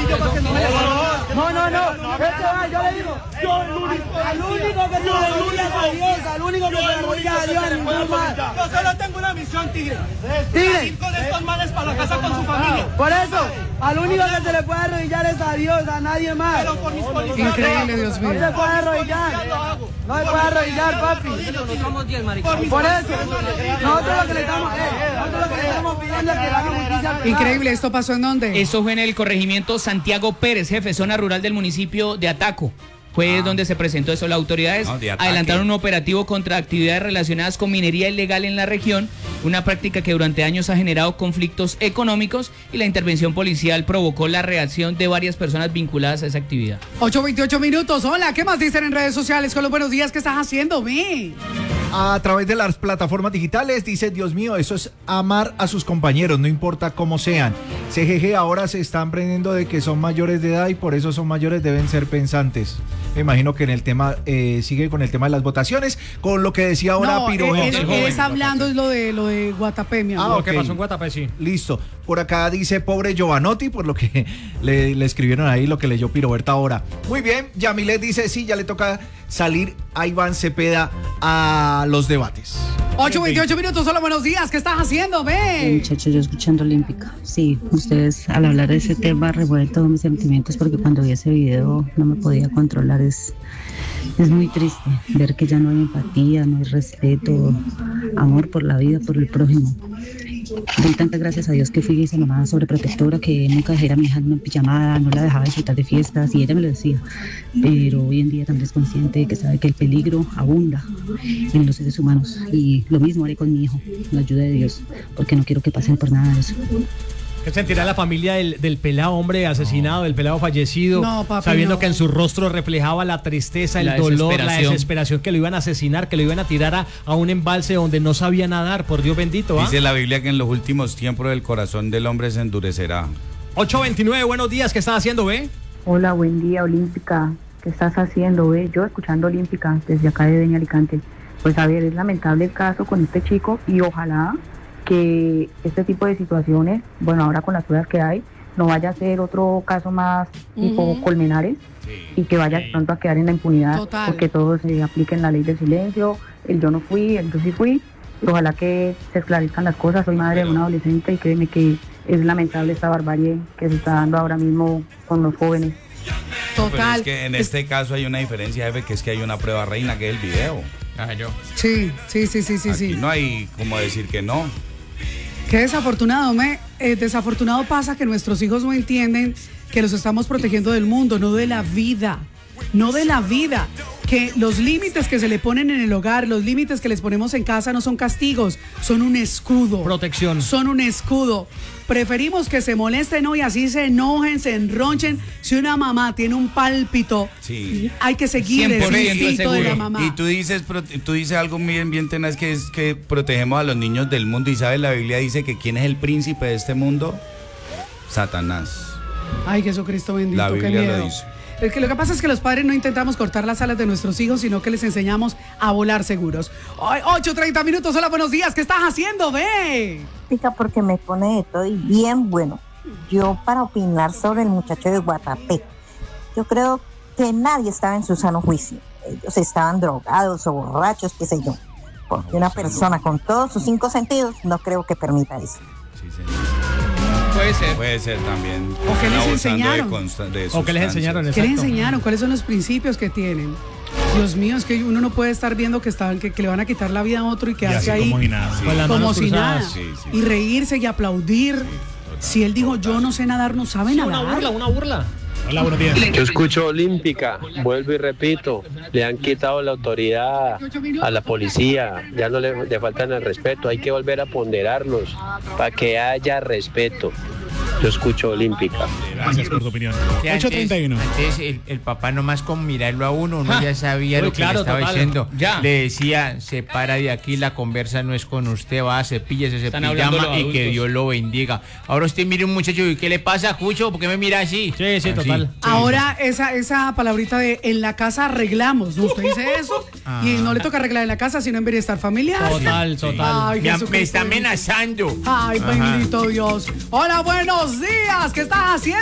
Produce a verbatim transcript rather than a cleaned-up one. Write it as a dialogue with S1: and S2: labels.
S1: sitio para que no me le No, no, no. Este va, yo le digo. Yo el único. Al único que se le arrodilla a Dios. Al único que se le arrodilla a Dios. Ningún más.
S2: Yo solo tengo una misión, tigre.
S1: Tigre.
S2: Ir con estos males para la casa con su familia.
S1: Por eso, al único que se le puede arrodillar es a Dios, a nadie más.
S2: Pero por mis policías.
S3: Increíble, Dios mío.
S1: No se puede arrodillar. No se puede arrodillar, papi. Por eso, nosotros lo que le estamos, eh, nosotros lo que le estamos pidiendo es que le hagan justicia.
S3: Increíble, ¿esto pasó en dónde?
S4: Esto fue en el corregimiento Santiago Pérez, jefe, zona rural del municipio de Ataco. Fue ah. donde se presentó eso. Las autoridades no, adelantaron un operativo contra actividades relacionadas con minería ilegal en la región, una práctica que durante años ha generado conflictos económicos, y la intervención policial provocó la reacción de varias personas vinculadas a esa actividad.
S3: ocho veintiocho minutos. Hola, ¿qué más dicen en redes sociales con los buenos días? ¿Qué estás haciendo, mi?
S5: A través de las plataformas digitales dice: Dios mío, eso es amar a sus compañeros, no importa cómo sean. C G G ahora se están aprendiendo de que son mayores de edad y por eso son mayores, deben ser pensantes. Me imagino que en el tema, eh, sigue con el tema de las votaciones, con lo que decía ahora
S3: no,
S5: Piro.
S3: Él, él, él está hablando es lo de lo de Guatapé, mi amor.
S5: Ah,
S6: lo
S5: okay.
S6: que pasó en Guatapé, sí.
S5: Listo. Por acá dice pobre Giovanotti, por lo que le, le escribieron ahí, lo que leyó Piroberta ahora. Muy bien, Yamilet dice, sí, ya le toca salir a Iván Cepeda a los debates.
S3: ocho veintiocho minutos, hola, buenos días, ¿qué estás haciendo, ve?
S7: Muchachos, yo escuchando Olímpica. Sí, ustedes al hablar de ese tema revuelven todos mis sentimientos porque cuando vi ese video no me podía controlar. Es, es muy triste ver que ya no hay empatía, no hay respeto, amor por la vida, por el prójimo. Doy tantas gracias a Dios que fui esa mamá sobreprotectora que nunca dejé a mi hija en pijamada, no la dejaba disfrutar de fiestas y ella me lo decía. Pero hoy en día tan desconsciente que sabe que el peligro abunda en los seres humanos. Y lo mismo haré con mi hijo, con la ayuda de Dios, porque no quiero que pasen por nada de eso.
S6: ¿Qué sentirá la familia del, del pelado hombre asesinado, no. del pelado fallecido,
S3: no, papi,
S6: sabiendo
S3: no.
S6: que en su rostro reflejaba la tristeza, el
S4: la
S6: dolor, la desesperación, que lo iban a asesinar, que lo iban a tirar a, a un embalse donde no sabía nadar, por Dios bendito? ¿Ah?
S8: Dice la Biblia que en los últimos tiempos el corazón del hombre se endurecerá.
S6: ocho veintinueve, buenos días, ¿qué estás haciendo, ve?
S9: Hola, buen día, Olímpica. ¿Qué estás haciendo, ve? Yo escuchando Olímpica desde acá de Beña Alicante. Pues a ver, es lamentable el caso con este chico y ojalá que este tipo de situaciones, bueno, ahora con las pruebas que hay, no vaya a ser otro caso más tipo uh-huh. Colmenares, sí, y que vaya sí. pronto a quedar en la impunidad. Total. Porque todos se apliquen la ley del silencio, el yo no fui, el yo sí fui, y ojalá que se esclarezcan las cosas. Soy madre Pero... de un adolescente y créeme que es lamentable esta barbarie que se está dando ahora mismo con los jóvenes.
S8: Total. Pero es que en este caso hay una diferencia, jefe, que es que hay una prueba reina, que es el video.
S6: Ah, yo.
S3: Sí, sí, sí, sí, sí.
S8: Aquí
S3: sí.
S8: no hay como decir que no.
S3: Qué desafortunado, me, eh, desafortunado pasa que nuestros hijos no entienden que los estamos protegiendo del mundo, no de la vida, no de la vida. Que los límites que se le ponen en el hogar, los límites que les ponemos en casa no son castigos, son un escudo.
S6: Protección.
S3: Son un escudo. Preferimos que se molesten hoy, así se enojen, se enronchen. Si una mamá tiene un pálpito, sí. hay que seguir ese instinto de la mamá.
S8: Y tú dices, tú dices algo bien, bien tenaz, que es que protegemos a los niños del mundo. Y sabes, la Biblia dice que ¿quién es el príncipe de este mundo? Satanás.
S3: Ay, Jesucristo bendito,
S8: la Biblia
S3: qué miedo.
S8: lo dice.
S3: Es que lo que pasa es que los padres no intentamos cortar las alas de nuestros hijos, sino que les enseñamos a volar seguros. ocho treinta minutos, hola, buenos días, ¿qué estás haciendo, ve?
S10: Pica porque me pone de todo y bien bueno. Yo para opinar sobre el muchacho de Guatapé, yo creo que nadie estaba en su sano juicio. Ellos estaban drogados o borrachos, qué sé yo. Porque una persona con todos sus cinco sentidos no creo que permita eso.
S8: Sí, señor. Puede ser. Puede ser también.
S3: ¿O qué les enseñaron?
S8: De consta- de
S6: ¿O qué les enseñaron?
S3: ¿Qué les enseñaron? ¿Cuáles son los principios que tienen? Dios mío, es que uno no puede estar viendo que, están, que, que le van a quitar la vida a otro y quedarse ahí
S6: como si nada. Sí.
S3: Como si nada.
S8: Sí, sí.
S3: Y reírse y aplaudir. Sí, total, si él dijo, total. Yo no sé nadar, no sabe
S6: sí,
S3: nadar.
S6: Una burla, una burla. Hola, buenos días.
S11: Yo escucho Olímpica, vuelvo y repito, le han quitado la autoridad a la policía, ya no le, le faltan el respeto, hay que volver a ponderarlos para que haya respeto. Yo escucho Olímpica.
S6: Gracias por tu opinión.
S12: ocho treinta y uno. Antes el, el papá nomás con mirarlo a uno, uno ya sabía Uy, lo que claro, le estaba total. diciendo. Ya. Le decía, se para de aquí, la conversa no es con usted, va, cepíllese ese pijama y que Dios lo bendiga. Ahora usted mire un muchacho y ¿qué le pasa, Cucho? ¿Por qué me mira así?
S6: Sí, sí, total. Sí,
S3: Ahora sí. esa esa palabrita de en la casa arreglamos, ¿no? Usted dice eso ah. y no le toca arreglar en la casa, sino en bienestar familiar.
S6: Total, total.
S3: Ay,
S12: me, me está amenazando.
S3: Ay, Ajá. bendito Dios. Hola, buenos días, ¿qué estás haciendo?